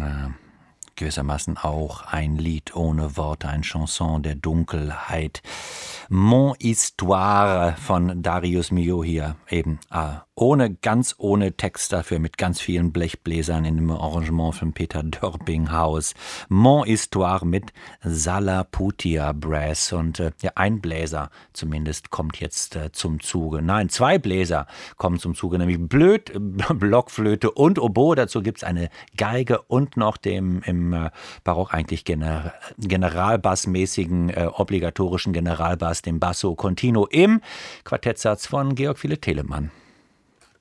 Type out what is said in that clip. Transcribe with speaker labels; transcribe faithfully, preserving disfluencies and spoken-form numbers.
Speaker 1: äh, gewissermaßen auch ein Lied ohne Worte, ein Chanson der Dunkelheit. Mon Histoire von Darius Milhaud hier eben äh, ohne, ganz ohne Text dafür, mit ganz vielen Blechbläsern in dem Arrangement von Peter Dörbinghaus. Mon Histoire mit Salaputia Brass und äh, ja, ein Bläser zumindest kommt jetzt äh, zum Zuge. Nein, zwei Bläser kommen zum Zuge, nämlich Blöd, äh, Blockflöte und Oboe. Dazu gibt es eine Geige und noch dem im äh, Barock eigentlich Gener Generalbassmäßigen, äh, obligatorischen Generalbass, dem Basso Continuo im Quartettsatz von Georg Philipp Telemann.